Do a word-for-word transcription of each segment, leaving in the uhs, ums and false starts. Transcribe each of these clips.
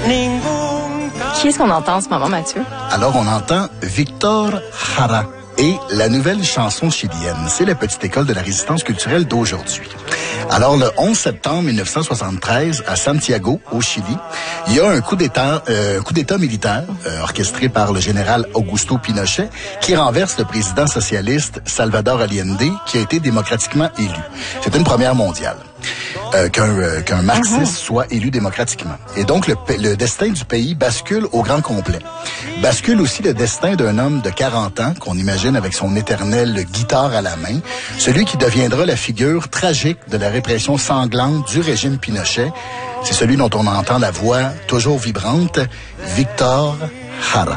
Qui est-ce qu'on entend en ce moment, Mathieu? Alors, on entend Victor Jara et la nouvelle chanson chilienne. C'est la petite école de la résistance culturelle d'aujourd'hui. Alors, le onze septembre mille neuf cent soixante-treize, à Santiago, au Chili, il y a un coup d'État, euh, coup d'État militaire euh, orchestré par le général Augusto Pinochet qui renverse le président socialiste Salvador Allende qui a été démocratiquement élu. C'est une première mondiale. Euh, qu'un euh, qu'un marxiste uh-huh. soit élu démocratiquement. Et donc, le, le destin du pays bascule au grand complet. Bascule aussi le destin d'un homme de quarante ans, qu'on imagine avec son éternelle guitare à la main, celui qui deviendra la figure tragique de la répression sanglante du régime Pinochet. C'est celui dont on entend la voix toujours vibrante, Victor Jara.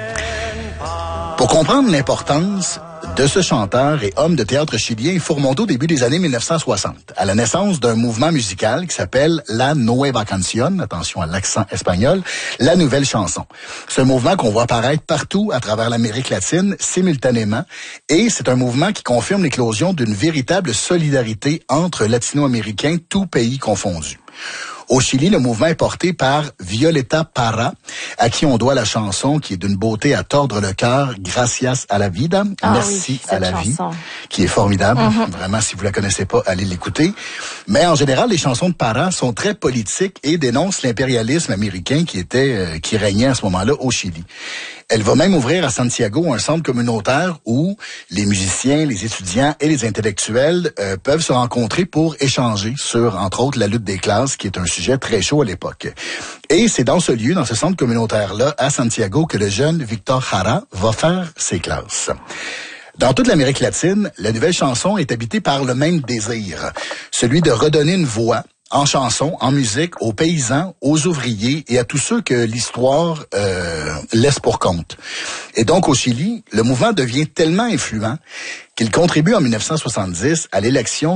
Pour comprendre l'importance de ce chanteur et homme de théâtre chilien, il faut remonter au début des années mille neuf cent soixante, à la naissance d'un mouvement musical qui s'appelle La Nueva Canción, attention à l'accent espagnol, la nouvelle chanson. C'est un mouvement qu'on voit apparaître partout à travers l'Amérique latine simultanément, et c'est un mouvement qui confirme l'éclosion d'une véritable solidarité entre latino-américains, tous pays confondus. Au Chili, le mouvement est porté par Violeta Parra, à qui on doit la chanson qui est d'une beauté à tordre le cœur, Gracias a la vida, ah merci oui, à la chanson. vie, qui est formidable. Mm-hmm. Vraiment, si vous la connaissez pas, allez l'écouter. Mais en général, les chansons de Parra sont très politiques et dénoncent l'impérialisme américain qui était, euh, qui régnait à ce moment-là au Chili. Elle va même ouvrir à Santiago un centre communautaire où les musiciens, les étudiants et les intellectuels euh, peuvent se rencontrer pour échanger sur, entre autres, la lutte des classes, qui est un sujet très chaud à l'époque. Et c'est dans ce lieu, dans ce centre communautaire-là, à Santiago, que le jeune Victor Jara va faire ses classes. Dans toute l'Amérique latine, la nouvelle chanson est habitée par le même désir, celui de redonner une voix en chanson, en musique, aux paysans, aux ouvriers et à tous ceux que l'histoire euh, laisse pour compte. Et donc, au Chili, le mouvement devient tellement influent qu'il contribue en mille neuf cent soixante-dix à l'élection